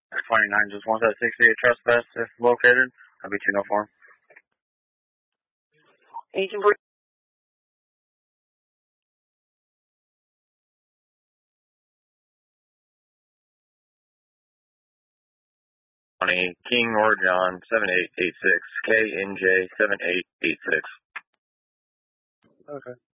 29 just wants that 68 trespass if located. I'll be 2 for him. Agent King or John 7886 KNJ 7886. Okay.